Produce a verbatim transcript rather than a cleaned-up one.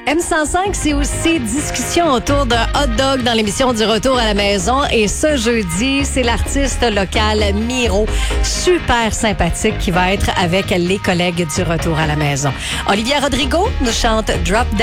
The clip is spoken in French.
M cent cinq, c'est aussi discussion autour d'un hot dog dans l'émission du Retour à la maison. Et ce jeudi, c'est l'artiste local Miro, super sympathique, qui va être avec les collègues du Retour à la maison. Olivia Rodrigo nous chante Drop Dead.